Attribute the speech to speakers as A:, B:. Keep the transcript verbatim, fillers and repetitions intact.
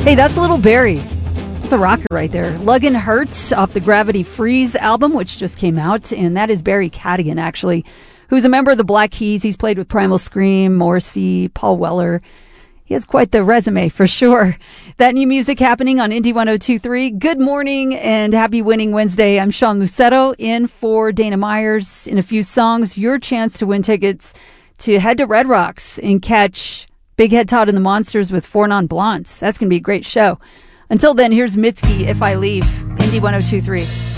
A: Hey, that's Little Barry. That's a rocker right there. Luggin' Hurt off the Gravity Freeze album, which just came out. And that is Barry Cadigan, actually, who's a member of the Black Keys. He's played with Primal Scream, Morrissey, Paul Weller. He has quite the resume for sure. That new music happening on Indie one oh two point three. Good morning and happy Winning Wednesday. I'm Sean Lucetto in for Dana Myers. In a few songs, your chance to win tickets to head to Red Rocks and catch Big Head Todd and the Monsters with Four Non Blondes. That's going to be a great show. Until then, here's Mitski, If I Leave, Indie one oh two point three.